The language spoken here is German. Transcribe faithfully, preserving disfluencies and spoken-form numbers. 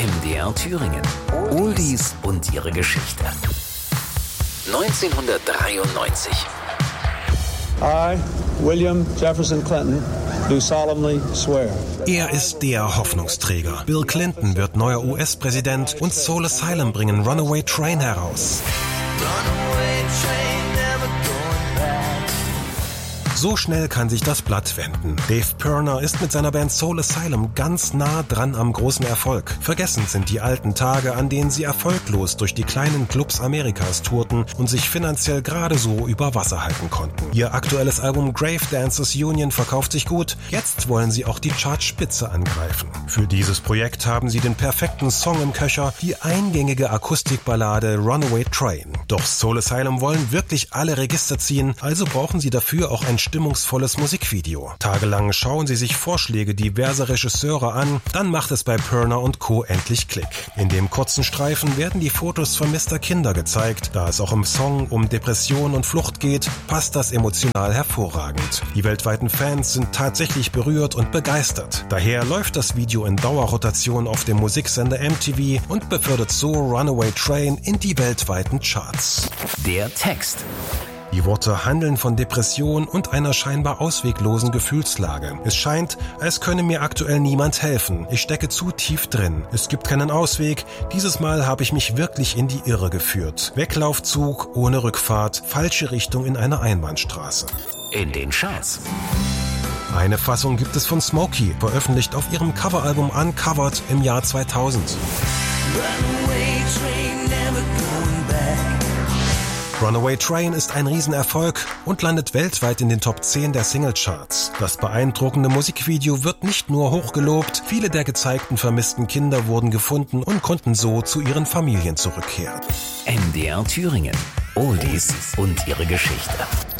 M D R Thüringen. Oldies und ihre Geschichte. neunzehnhundertdreiundneunzig. I, William Jefferson Clinton, do solemnly swear. Er ist der Hoffnungsträger. Bill Clinton wird neuer U S-Präsident und Soul Asylum bringen Runaway Train heraus. So schnell kann sich das Blatt wenden. Dave Pirner ist mit seiner Band Soul Asylum ganz nah dran am großen Erfolg. Vergessen sind die alten Tage, an denen sie erfolglos durch die kleinen Clubs Amerikas tourten und sich finanziell gerade so über Wasser halten konnten. Ihr aktuelles Album Grave Dancers Union verkauft sich gut. Jetzt wollen sie auch die Chartspitze angreifen. Für dieses Projekt haben sie den perfekten Song im Köcher, die eingängige Akustikballade Runaway Train. Doch Soul Asylum wollen wirklich alle Register ziehen, also brauchen sie dafür auch ein stimmungsvolles Musikvideo. Tagelang schauen sie sich Vorschläge diverser Regisseure an, dann macht es bei Pirner und Co. endlich Klick. In dem kurzen Streifen werden die Fotos vermisster Kinder gezeigt. Da es auch im Song um Depression und Flucht geht, passt das emotional hervorragend. Die weltweiten Fans sind tatsächlich berührt und begeistert. Daher läuft das Video in Dauerrotation auf dem Musiksender M T V und befördert so Runaway Train in die weltweiten Charts. Der Text. Die Worte handeln von Depression und einer scheinbar ausweglosen Gefühlslage. Es scheint, als könne mir aktuell niemand helfen. Ich stecke zu tief drin. Es gibt keinen Ausweg. Dieses Mal habe ich mich wirklich in die Irre geführt. Weglaufzug ohne Rückfahrt, falsche Richtung in einer Einbahnstraße. In den Charts. Eine Fassung gibt es von Smokey, veröffentlicht auf ihrem Coveralbum Uncovered im Jahr zweitausend. Runaway Train ist ein Riesenerfolg und landet weltweit in den Top zehn der Singlecharts. Das beeindruckende Musikvideo wird nicht nur hochgelobt, viele der gezeigten vermissten Kinder wurden gefunden und konnten so zu ihren Familien zurückkehren. M D R Thüringen. Oldies und ihre Geschichte.